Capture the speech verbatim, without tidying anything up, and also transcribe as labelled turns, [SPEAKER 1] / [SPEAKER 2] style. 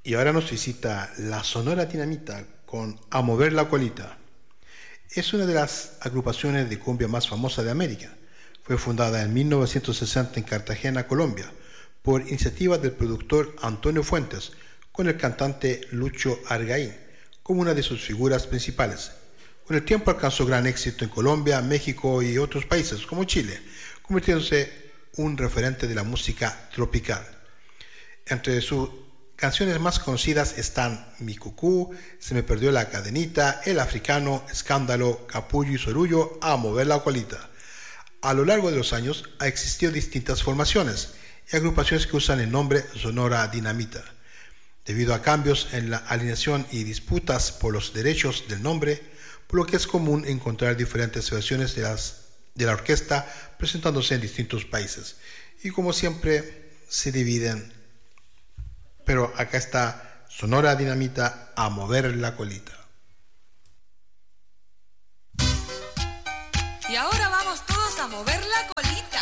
[SPEAKER 1] Y ahora nos visita la Sonora Dinamita con A Mover la Colita. Es una de las agrupaciones de cumbia más famosas de América. Fue fundada en mil novecientos sesenta en Cartagena, Colombia, por iniciativa del productor Antonio Fuentes, con el cantante Lucho Argaín como una de sus figuras principales. Con el tiempo alcanzó gran éxito en Colombia, México y otros países como Chile, convirtiéndose un referente de la música tropical. Entre sus canciones más conocidas están Mi Cucú, Se me perdió la cadenita, El Africano, Escándalo, Capullo y Sorullo, A Mover la Colita. A lo largo de los años ha existido distintas formaciones y agrupaciones que usan el nombre Sonora Dinamita. Debido a cambios en la alineación y disputas por los derechos del nombre, por lo que es común encontrar diferentes versiones de, las, de la orquesta presentándose en distintos países. Y como siempre, se dividen. Pero acá está Sonora Dinamita, A Mover la Colita.
[SPEAKER 2] Y ahora vamos todos a mover la colita.